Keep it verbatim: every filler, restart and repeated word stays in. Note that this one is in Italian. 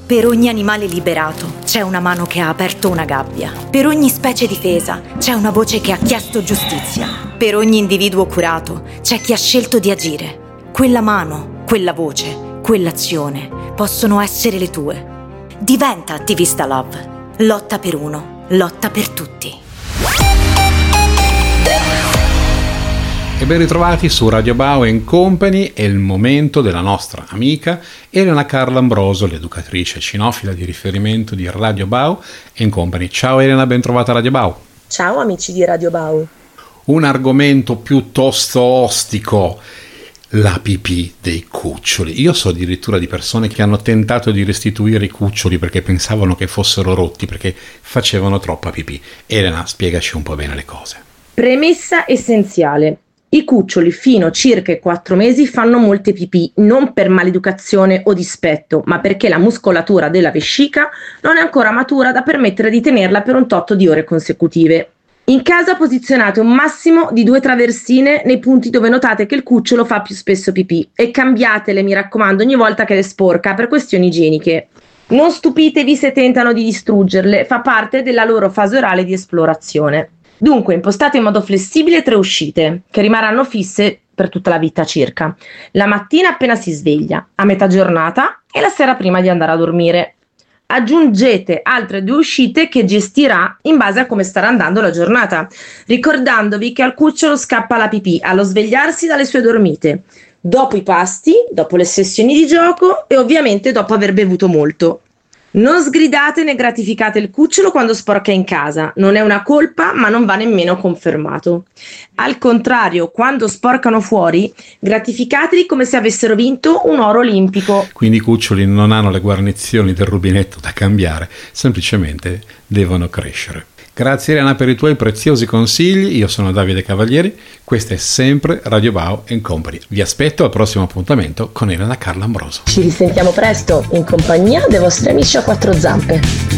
Per ogni animale liberato c'è una mano che ha aperto una gabbia. Per ogni specie difesa c'è una voce che ha chiesto giustizia. Per ogni individuo curato c'è chi ha scelto di agire. Quella mano, quella voce, quell'azione possono essere le tue. Diventa attivista Love. Lotta per uno, lotta per tutti. E ben ritrovati su Radio Bao and Company. È il momento della nostra amica Elena Carla Ambroso, l'educatrice cinofila di riferimento di Radio Bao and Company. Ciao Elena, ben trovata a Radio Bao. Ciao amici di Radio Bao. Un argomento piuttosto ostico, la pipì dei cuccioli. Io so addirittura di persone che hanno tentato di restituire i cuccioli perché pensavano che fossero rotti, perché facevano troppa pipì. Elena, spiegaci un po' bene le cose. Premessa essenziale. I cuccioli fino a circa i quattro mesi fanno molte pipì, non per maleducazione o dispetto, ma perché la muscolatura della vescica non è ancora matura da permettere di tenerla per un tot di ore consecutive. In casa posizionate un massimo di due traversine nei punti dove notate che il cucciolo fa più spesso pipì e cambiatele, mi raccomando, ogni volta che le sporca per questioni igieniche. Non stupitevi se tentano di distruggerle, fa parte della loro fase orale di esplorazione. Dunque impostate in modo flessibile tre uscite, che rimarranno fisse per tutta la vita circa. La mattina appena si sveglia, a metà giornata e la sera prima di andare a dormire. Aggiungete altre due uscite che gestirà in base a come starà andando la giornata, ricordandovi che al cucciolo scappa la pipì allo svegliarsi dalle sue dormite, dopo i pasti, dopo le sessioni di gioco e ovviamente dopo aver bevuto molto. Non sgridate né gratificate il cucciolo quando sporca in casa, non è una colpa ma non va nemmeno confermato. Al contrario, quando sporcano fuori, gratificateli come se avessero vinto un oro olimpico. Quindi i cuccioli non hanno le guarnizioni del rubinetto da cambiare, semplicemente devono crescere. Grazie Elena per i tuoi preziosi consigli. Io sono Davide Cavalieri, questa è sempre Radio Bao and Company. Vi aspetto al prossimo appuntamento con Elena Carla Ambroso. Ci risentiamo presto in compagnia dei vostri amici a quattro zampe.